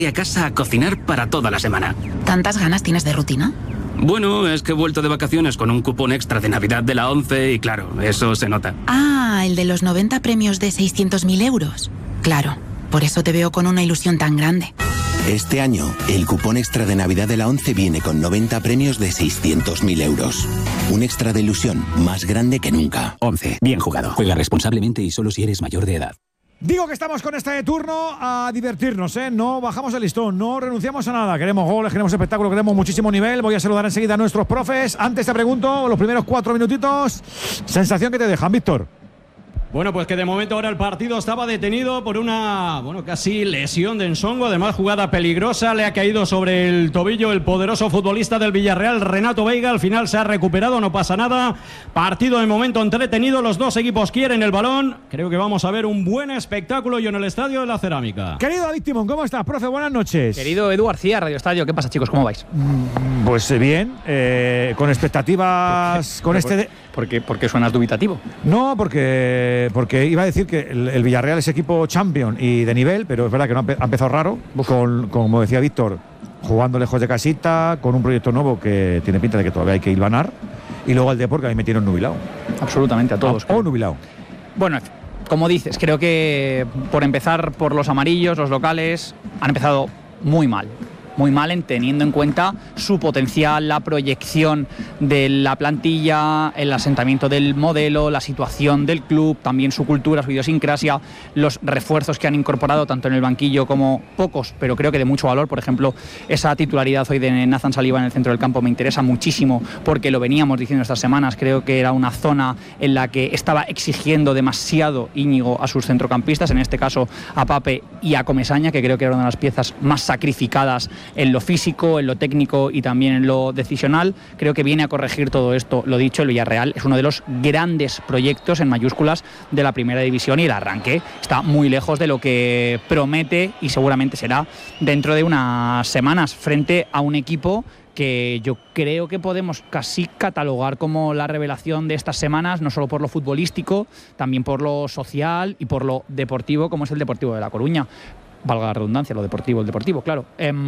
a casa a cocinar para toda la semana. ¿Tantas ganas tienes de rutina? Bueno, es que he vuelto de vacaciones con un cupón extra de Navidad de la ONCE y claro, eso se nota. Ah, el de los 90 premios de 600.000 euros. Claro, por eso te veo con una ilusión tan grande. Este año, el cupón extra de Navidad de la ONCE viene con 90 premios de 600.000 euros. Un extra de ilusión más grande que nunca. ONCE. Bien jugado. Juega responsablemente y solo si eres mayor de edad. Digo que estamos con este turno a divertirnos, ¿eh? No bajamos el listón, no renunciamos a nada. Queremos goles, queremos espectáculo, queremos muchísimo nivel. Voy a saludar enseguida a nuestros profes. Antes te pregunto, los primeros 4 minutitos, sensación que te dejan, Víctor. Bueno, pues que de momento ahora el partido estaba detenido por una, casi lesión de Ensongo. Además, jugada peligrosa. Le ha caído sobre el tobillo el poderoso futbolista del Villarreal, Renato Veiga. Al final se ha recuperado, no pasa nada. Partido de momento entretenido. Los dos equipos quieren el balón. Creo que vamos a ver un buen espectáculo y en el Estadio de la Cerámica. Querido David Timón, ¿cómo estás, profe? Buenas noches. Querido Edu García, Radio Estadio. ¿Qué pasa, chicos? ¿Cómo vais? Pues bien, con expectativas. ¿Por qué suenas dubitativo? No, porque iba a decir que el Villarreal es equipo champion y de nivel, pero es verdad que no ha empezado raro, como decía Víctor, jugando lejos de casita, con un proyecto nuevo que tiene pinta de que todavía hay que hilvanar, y luego el Depor, que a mí me tiene nubilado. Absolutamente, a todos. O nubilado. Bueno, como dices, creo que por empezar por los amarillos, los locales, han empezado muy mal. Muy mal, teniendo en cuenta su potencial, la proyección de la plantilla, el asentamiento del modelo, la situación del club, también su cultura, su idiosincrasia, los refuerzos que han incorporado tanto en el banquillo como pocos, pero creo que de mucho valor. Por ejemplo, esa titularidad hoy de Nathan Saliba en el centro del campo me interesa muchísimo porque lo veníamos diciendo estas semanas. Creo que era una zona en la que estaba exigiendo demasiado Íñigo a sus centrocampistas, en este caso a Pape y a Comesaña, que creo que era una de las piezas más sacrificadas en lo físico, en lo técnico y también en lo decisional. Creo que viene a corregir todo esto. Lo dicho, el Villarreal es uno de los grandes proyectos en mayúsculas de la primera división y el arranque está muy lejos de lo que promete y seguramente será dentro de unas semanas frente a un equipo que yo creo que podemos casi catalogar como la revelación de estas semanas, no solo por lo futbolístico, también por lo social y por lo deportivo, como es el Deportivo de La Coruña. Valga la redundancia, el deportivo, claro.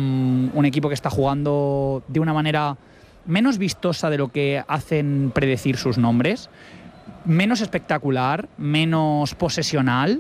Un equipo que está jugando de una manera menos vistosa de lo que hacen predecir sus nombres, menos espectacular, menos posesional,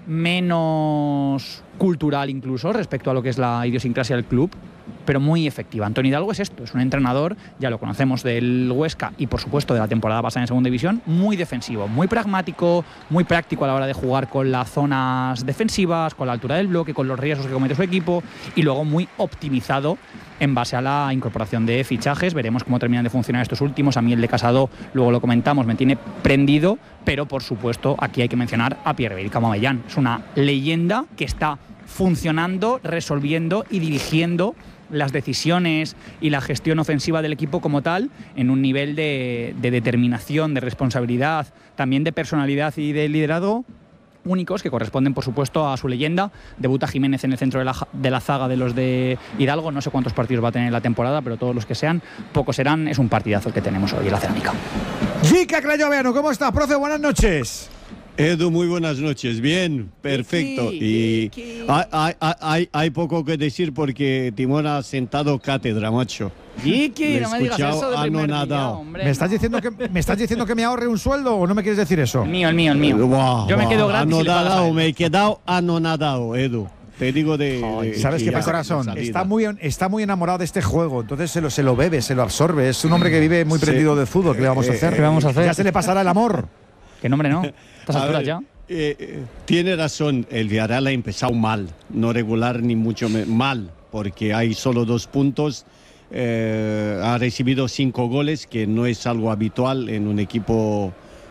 menos cultural incluso respecto a lo que es la idiosincrasia del club, pero muy efectiva. Antonio Hidalgo es esto, es un entrenador, ya lo conocemos del Huesca y por supuesto de la temporada pasada en segunda división, muy defensivo, muy pragmático, muy práctico a la hora de jugar con las zonas defensivas, con la altura del bloque, con los riesgos que comete su equipo y luego muy optimizado en base a la incorporación de fichajes. Veremos cómo terminan de funcionar estos últimos. A mí el de Casado, luego lo comentamos, me tiene prendido, pero por supuesto aquí hay que mencionar a Pierre-Emerick Aubameyang. Es una leyenda que está funcionando, resolviendo y dirigiendo las decisiones y la gestión ofensiva del equipo como tal en un nivel de determinación, de responsabilidad, también de personalidad y de liderazgo únicos que corresponden por supuesto a su leyenda. Debuta Jiménez en el centro de la zaga de los de Hidalgo. No sé cuántos partidos va a tener en la temporada, pero todos los que sean, pocos serán. Es un partidazo el que tenemos hoy en la Cerámica. Jica Crayoveanu, ¿cómo está, profe? Buenas noches. Edu, muy buenas noches. Bien, perfecto. Y hay poco que decir porque Timón ha sentado cátedra, macho. Yiki, no me digas eso de primer día, hombre. ¿Me estás diciendo que me ahorre un sueldo o no me quieres decir eso? El mío. Wow, yo me quedo gratis. Me he quedado anonadado, Edu. Te digo ¿sabes qué pasa, corazón? Está muy enamorado de este juego, entonces se lo bebe, se lo absorbe. Es un hombre que vive muy prendido de fútbol. ¿Qué le vamos a hacer? ¿Qué vamos a hacer? Ya se le pasará el amor. ¿Qué nombre no? ¿Estás alturas ya? Tiene razón, el Villarreal ha empezado mal, no regular ni mucho mal, porque hay solo 2 puntos, ha recibido 5 goles, que no es algo habitual en un equipo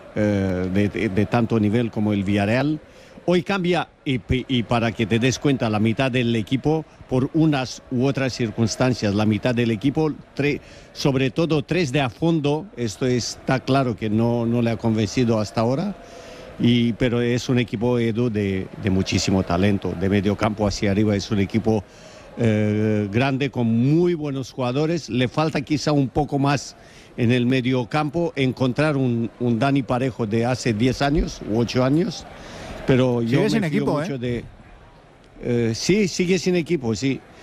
de tanto nivel como el Villarreal. Hoy cambia, y para que te des cuenta, la mitad del equipo, por unas u otras circunstancias, la mitad del equipo, sobre todo 3 de a fondo, esto está claro que no le ha convencido hasta ahora. Pero es un equipo, Edu, de muchísimo talento, de medio campo hacia arriba. Es un equipo grande con muy buenos jugadores. Le falta quizá un poco más en el medio campo, encontrar un Dani Parejo de hace 10 años u 8 años. Pero yo sigue sin me fío equipo, mucho de... sí, sigue sin equipo, sí.